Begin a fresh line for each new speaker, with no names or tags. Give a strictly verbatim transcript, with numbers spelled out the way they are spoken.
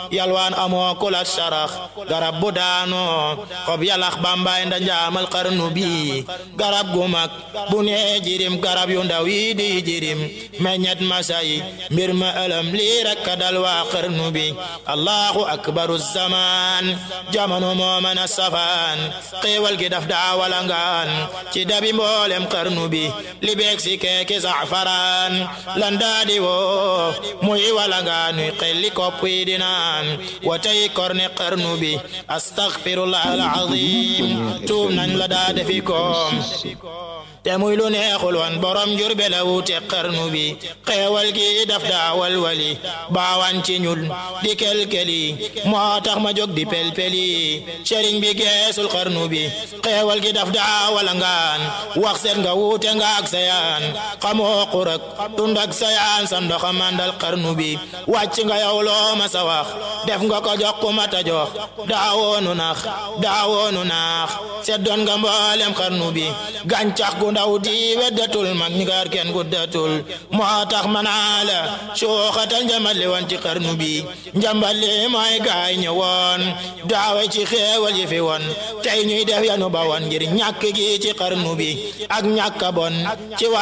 yalwaan amoo kula sarax garab bu daanoo xob yalax bambaay nda njaamal xarnu bi garab gu mag bu nee jirim garab yu ndaw yi di jirim meññet masay mbir ma ëlëm lii rekk dal waa xarnu bi allahu akbaru zaman jamono moo mën a safaan xéewal gi daf daa walangaan ci dabi mboolem xarnu bi li beeg si keeki zafaraan lan daa di woo muy walangaan nuy xelli kopp yi di naan wa tey korne xarnu bi astaghfirullah alazim tuub nañ la daa defi koom te muy lu neexul woon borom Njurbe la wuute xarnu bi xeewal gi daf daa walwali baawan ci ñul di kelkeli moo tax ma jóg di pelpeli sëriñ bi geesul xarnu bi xeewal gi daf daa walangaan wax seet nga wuute nga ak sayaan xamoo xurak tund ak sayaan sa ndoxa mandal xarnu bi wàcc nga yow loo ma sa wax def nga ko jox ku mata jox daawoonu nax daawoonu naax seet doon nga mboolem xarnu bi gàncax gu ndaw di weddatul mag ñi gaar kenn guddatul moo tax manaa la suuxatal njambal li woon ci xarnu bi njambal li mooy gaay ñëwoon daawe ci xeewal yi fi woon tey ñuy def yanu ba woon ngir ñàkk gi ci xarnu bi ak ñàkk bon ci